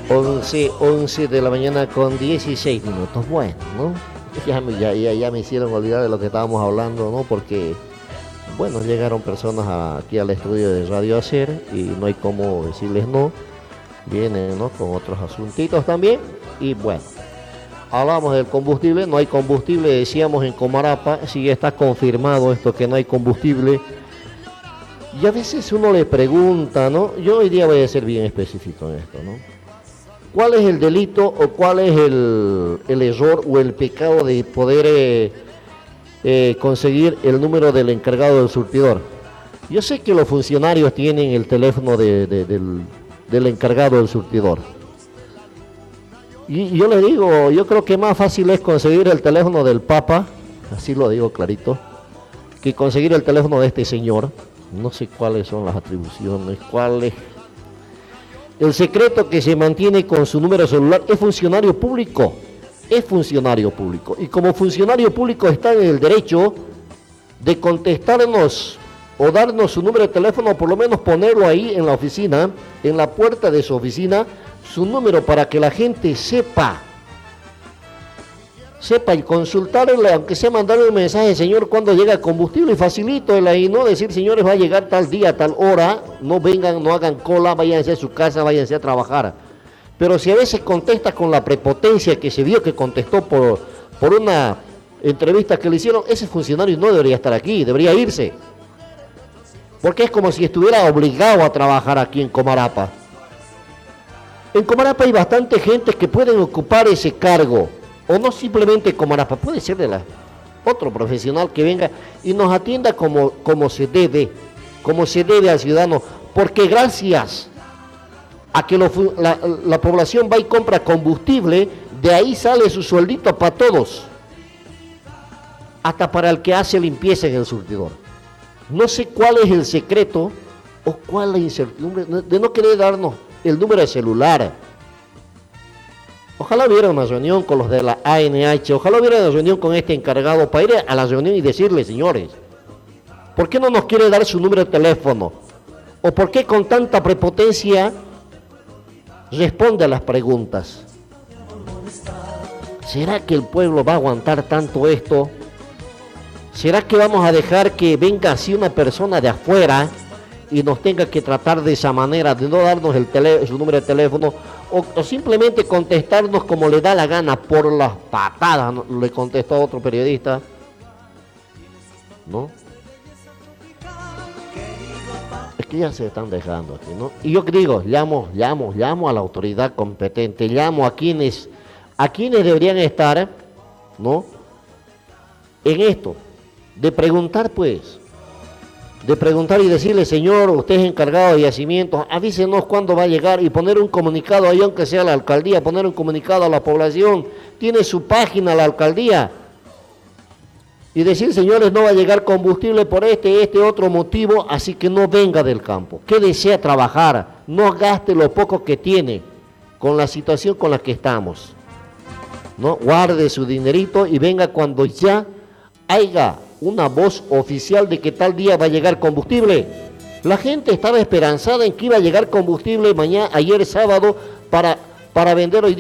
11 de la mañana con 16 minutos. Bueno, ¿no? Ya me hicieron olvidar de lo que estábamos hablando, ¿no? Porque, bueno, llegaron personas aquí al estudio de Radio Hacer y no hay cómo decirles no. Vienen, ¿no? Con otros asuntitos también. Y bueno, hablamos del combustible. No hay combustible, decíamos en Comarapa. Sí está confirmado esto que no hay combustible. Y a veces uno le pregunta, ¿no? Yo hoy día voy a ser bien específico en esto, ¿no? ¿Cuál es el delito o cuál es el error o el pecado de poder conseguir el número del encargado del surtidor? Yo sé que los funcionarios tienen el teléfono del encargado del surtidor. Y yo le digo, yo creo que más fácil es conseguir el teléfono del Papa, así lo digo clarito, que conseguir el teléfono de este señor. No sé cuáles son las atribuciones, cuál es el secreto que se mantiene con su número celular. Es funcionario público, y como funcionario público está en el derecho de contestarnos o darnos su número de teléfono, por lo menos ponerlo ahí en la oficina, en la puerta de su oficina, su número, para que la gente sepa y consultarle, aunque sea mandarle un mensaje: señor, cuando llega el combustible, y facilito el ahí, no decir: señores, va a llegar tal día, tal hora, no vengan, no hagan cola, váyanse a su casa, váyanse a trabajar. Pero si a veces contesta con la prepotencia que se vio que contestó por una entrevista que le hicieron, ese funcionario no debería estar aquí, debería irse. Porque es como si estuviera obligado a trabajar aquí en Comarapa. En Comarapa hay bastante gente que pueden ocupar ese cargo. O no simplemente Comarapa, puede ser de otro profesional que venga y nos atienda como se debe al ciudadano, porque gracias a que la población va y compra combustible, de ahí sale su sueldito para todos, hasta para el que hace limpieza en el surtidor. No sé cuál es el secreto o cuál es la incertidumbre de no querer darnos el número de celular. Ojalá hubiera una reunión con los de la ANH, ojalá hubiera una reunión con este encargado para ir a la reunión y decirle: señores, ¿por qué no nos quiere dar su número de teléfono? ¿O por qué con tanta prepotencia responde a las preguntas? ¿Será que el pueblo va a aguantar tanto esto? ¿Será que vamos a dejar que venga así una persona de afuera y nos tenga que tratar de esa manera, de no darnos su número de teléfono, o simplemente contestarnos como le da la gana por las patadas? ¿No? Le contestó a otro periodista, ¿no? Es que ya se están dejando aquí, ¿no? Y yo digo, llamo a la autoridad competente, llamo a quienes deberían estar, ¿no?, en esto, de preguntar, pues. De preguntar y decirle: señor, usted es encargado de yacimientos, avísenos cuándo va a llegar, y poner un comunicado ahí, aunque sea la alcaldía, poner un comunicado a la población. Tiene su página la alcaldía, y decir: señores, no va a llegar combustible por este otro motivo, así que no venga del campo, quédese a trabajar, no gaste lo poco que tiene con la situación con la que estamos, ¿no? Guarde su dinerito y venga cuando ya haya una voz oficial de que tal día va a llegar combustible. La gente estaba esperanzada en que iba a llegar combustible ayer sábado para vender hoy día.